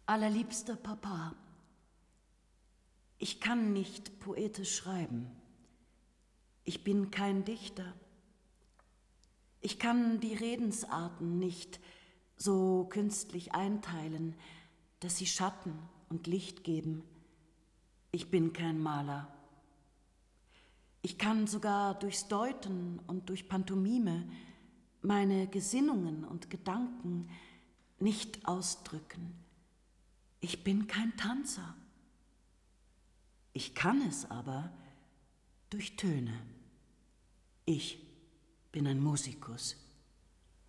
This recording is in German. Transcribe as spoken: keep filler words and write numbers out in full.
Allerliebster Papa, ich kann nicht poetisch schreiben. Ich bin kein Dichter. Ich kann die Redensarten nicht so künstlich einteilen, dass sie Schatten und Licht geben. Ich bin kein Maler. Ich kann sogar durchs Deuten und durch Pantomime meine Gesinnungen und Gedanken nicht ausdrücken. Ich bin kein Tanzer. Ich kann es aber durch Töne. Ich bin ein Musikus.